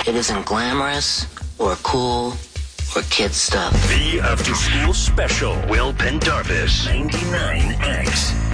It isn't glamorous or cool or kid stuff. The After School Special. Will Pendarvis, 99X.